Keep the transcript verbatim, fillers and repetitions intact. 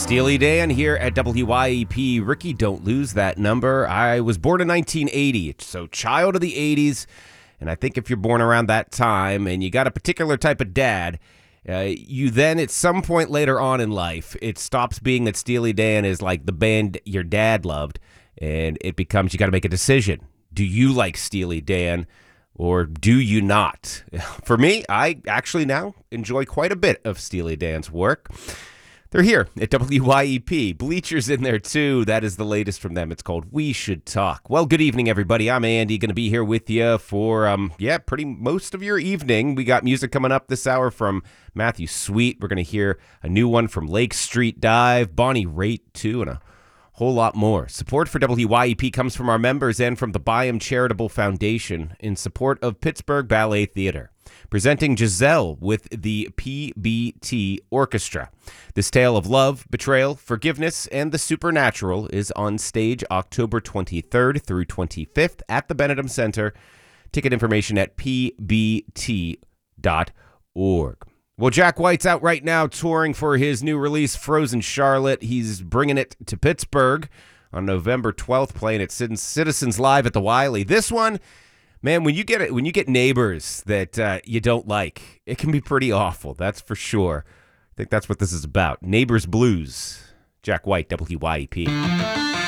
Steely Dan here at W Y E P. Ricky, don't lose that number. I was born in nineteen eighty, so child of the eighties. And I think if you're born around that time and you got a particular type of dad, uh, you then at some point later on in life, it stops being that Steely Dan is like the band your dad loved, and it becomes you got to make a decision. Do you like Steely Dan or do you not? For me, I actually now enjoy quite a bit of Steely Dan's work. They're here at W Y E P. Bleacher's in there, too. That is the latest from them. It's called We Should Talk. Well, good evening, everybody. I'm Andy, going to be here with you for, um, yeah, pretty most of your evening. We got music coming up this hour from Matthew Sweet. We're going to hear a new one from Lake Street Dive, Bonnie Raitt, too, and a whole lot more. Support for W Y E P comes from our members and from the Byam Charitable Foundation in support of Pittsburgh Ballet Theater. Presenting Giselle with the P B T Orchestra. This tale of love, betrayal, forgiveness, and the supernatural is on stage October twenty-third through twenty-fifth at the Benedum Center. Ticket information at p b t dot org. Well, Jack White's out right now touring for his new release, Frozen Charlotte. He's bringing it to Pittsburgh on November twelfth, playing at Citizens Live at the Wiley. This one, man, when you get it, when you get neighbors that uh, you don't like, it can be pretty awful. That's for sure. I think that's what this is about. Neighbors Blues. Jack White, W Y E P.